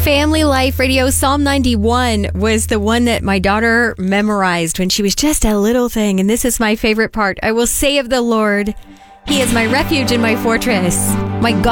Family Life Radio, Psalm 91 was the one that my daughter memorized when she was just a little thing. And this is my favorite part. I will say of the Lord, He is my refuge and my fortress, my God.